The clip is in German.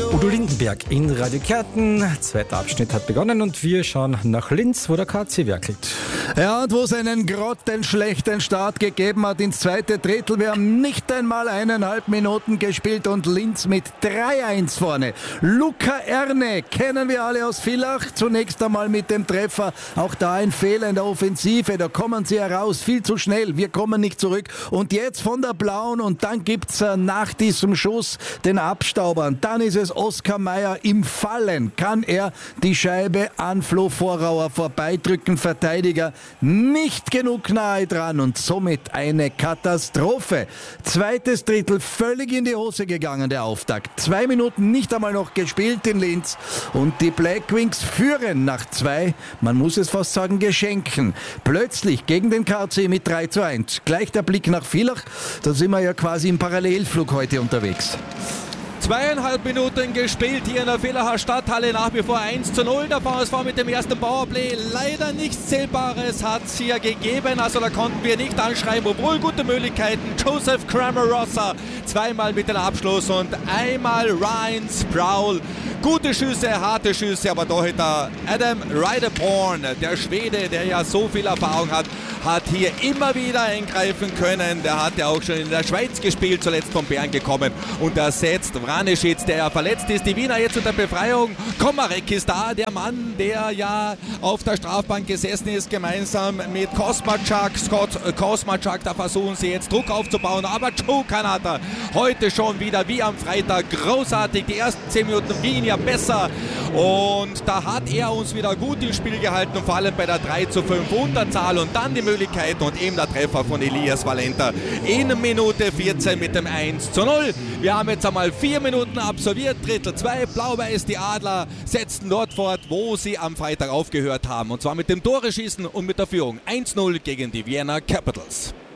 Udo Lindenberg in Radio Kärnten. Zweiter Abschnitt hat begonnen und wir schauen nach Linz, wo der KC werkelt. Ja, und wo es einen grottenschlechten Start gegeben hat ins zweite Drittel. Wir haben nicht einmal 1,5 Minuten gespielt und Linz mit 3-1 vorne. Luca Erne kennen wir alle aus Villach. Zunächst einmal mit dem Treffer. Auch da ein Fehler in der Offensive. Da kommen sie heraus. Viel zu schnell. Wir kommen nicht zurück. Und jetzt von der Blauen. Und dann gibt's nach diesem Schuss den Abstaubern. Dann ist es Oskar Meier im Fallen. Kann er die Scheibe an Flo Vorauer vorbeidrücken? Verteidiger nicht genug nahe dran und somit eine Katastrophe. Zweites Drittel völlig in die Hose gegangen, der Auftakt. 2 Minuten nicht einmal noch gespielt in Linz und die Blackwings führen nach 2, man muss es fast sagen, Geschenken. Plötzlich gegen den KC mit 3-1. Gleich der Blick nach Villach, da sind wir ja quasi im Parallelflug heute unterwegs. 2,5 Minuten gespielt hier in der Villacher Stadthalle, nach wie vor 1-0. Der VSV mit dem ersten Powerplay. Leider nichts Zählbares hat es hier gegeben, also da konnten wir nicht anschreiben, obwohl gute Möglichkeiten. Joseph Kramer-Rosser zweimal mit dem Abschluss und einmal Ryan Sproul. Gute Schüsse, harte Schüsse, aber da hat Adam Reideborn, der Schwede, der ja so viel Erfahrung hat hier immer wieder eingreifen können. Der hat ja auch schon in der Schweiz gespielt, zuletzt von Bern gekommen und ersetzt Vraneschitz, der ja verletzt ist. Die Wiener jetzt unter Befreiung. Komarek ist da, der Mann, der ja auf der Strafbank gesessen ist, gemeinsam mit Kosmachak. Scott Kosmachak, da versuchen sie jetzt Druck aufzubauen, aber Joe Kanata heute schon wieder wie am Freitag großartig. Die ersten 10 Minuten Wien ja besser und da hat er uns wieder gut ins Spiel gehalten und vor allem bei der 3:5 Unterzahl und dann die Möglichkeiten und eben der Treffer von Elias Valenta in Minute 14 mit dem 1:0. Wir haben jetzt einmal 4 Minuten absolviert, Drittel 2, Blau-Weiß, die Adler setzten dort fort, wo sie am Freitag aufgehört haben und zwar mit dem Tore schießen und mit der Führung 1:0 gegen die Vienna Capitals.